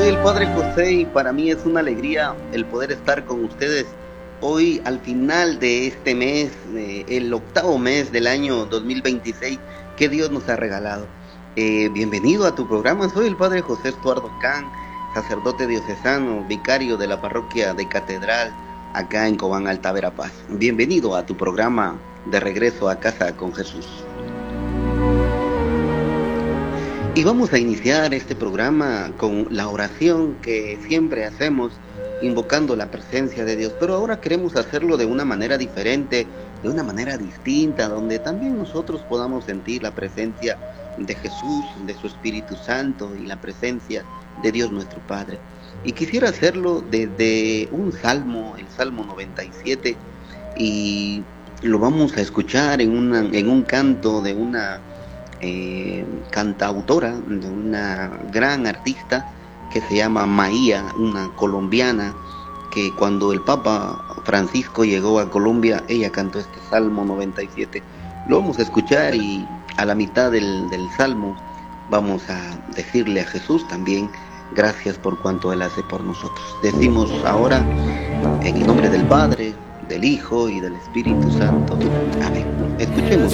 Soy el Padre José y para mí es una alegría el poder estar con ustedes hoy al final de este mes, el octavo mes del año 2026 que Dios nos ha regalado. Bienvenido a tu programa, soy el Padre José Estuardo Can, sacerdote diocesano, vicario de la parroquia de Catedral, acá en Cobán, Alta Verapaz. Bienvenido a tu programa de regreso a casa con Jesús. Y vamos a iniciar este programa con la oración que siempre hacemos, invocando la presencia de Dios, pero ahora queremos hacerlo de una manera diferente, de una manera distinta, donde también nosotros podamos sentir la presencia de Jesús, de su Espíritu Santo y la presencia de Dios nuestro Padre. Y quisiera hacerlo desde un salmo, el Salmo 97, y lo vamos a escuchar en un canto de una cantautora, de una gran artista que se llama Maía, una colombiana, que cuando el Papa Francisco llegó a Colombia, ella cantó este Salmo 97. Lo vamos a escuchar y a la mitad del Salmo vamos a decirle a Jesús también gracias por cuanto Él hace por nosotros. Decimos ahora en el nombre del Padre, del Hijo y del Espíritu Santo. Amén. Escuchemos.